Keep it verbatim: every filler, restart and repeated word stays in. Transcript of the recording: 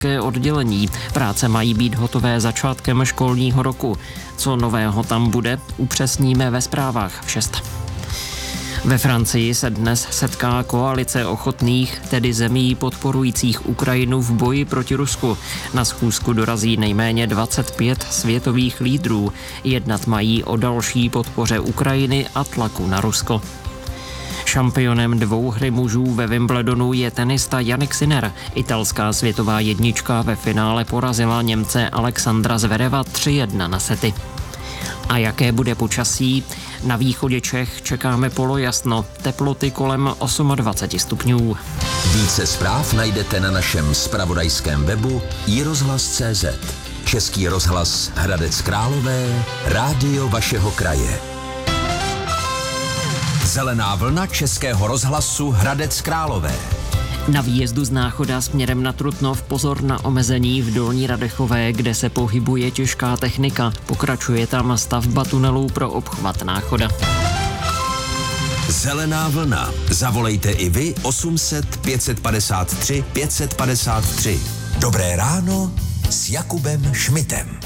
oddělení. Práce mají být hotové začátkem školního roku. Co nového tam bude, upřesníme ve zprávách v šest. Ve Francii se dnes setká koalice ochotných, tedy zemí podporujících Ukrajinu v boji proti Rusku. Na schůzku dorazí nejméně dvacet pět světových lídrů. Jednat mají o další podpoře Ukrajiny a tlaku na Rusko. Šampionem dvouhry mužů ve Wimbledonu je tenista Jannik Sinner. Italská světová jednička ve finále porazila Němce Alexandra Zvereva tři jedna na sety. A jaké bude počasí? Na východě Čech čekáme polojasno, teploty kolem dvacet osm stupňů. Více zpráv najdete na našem zpravodajském webu i rozhlas tečka cé zet. Český rozhlas Hradec Králové, rádio vašeho kraje. Zelená vlna Českého rozhlasu Hradec Králové. Na výjezdu z Náchoda směrem na Trutnov pozor na omezení v Dolní Radechové, kde se pohybuje těžká technika. Pokračuje tam stavba tunelů pro obchvat Náchoda. Zelená vlna. Zavolejte i vy osm set pět padesát tři pět padesát tři. Dobré ráno s Jakubem Šmitem.